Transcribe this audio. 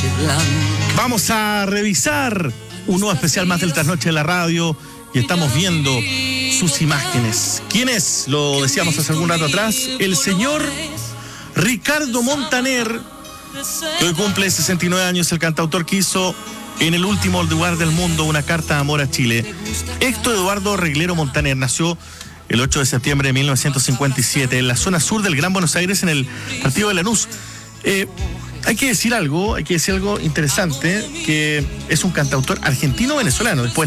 Vamos a revisar un nuevo especial más del Trasnoche de la Radio y estamos viendo sus imágenes. ¿Quién es? Lo decíamos hace algún rato atrás, el señor Ricardo Montaner, que hoy cumple 69 años, el cantautor que hizo en el último lugar del mundo una carta de amor a Chile. Héctor Eduardo Reglero Montaner nació el 8 de septiembre de 1957 en la zona sur del Gran Buenos Aires, en el partido de Lanús. Hay que decir algo interesante, que es un cantautor argentino-venezolano. Después